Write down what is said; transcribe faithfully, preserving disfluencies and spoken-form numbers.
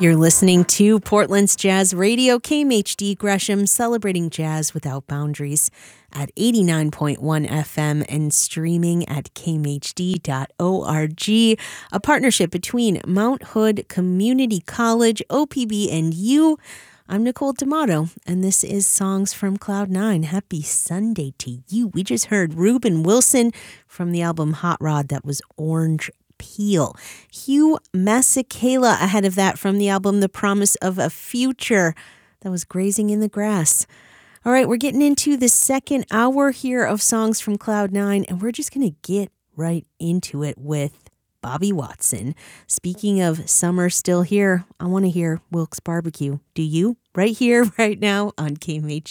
You're listening to Portland's Jazz Radio, K M H D Gresham, celebrating jazz without boundaries at eighty-nine point one F M and streaming at k m h d dot org, a partnership between Mount Hood Community College, O P B, and you. I'm Nicole D'Amato, and this is Songs from Cloud Nine. Happy Sunday to you. We just heard Reuben Wilson from the album Hot Rod. That was Orange Peel. Hugh Masekela ahead of that from the album The Promise of a Future. That was Grazing in the Grass. All right, we're getting into the second hour here of Songs from Cloud Nine, and we're just going to get right into it with Bobby Watson. Speaking of summer still here, I want to hear Wilkes Barbecue. Do you? Right here, right now on K M H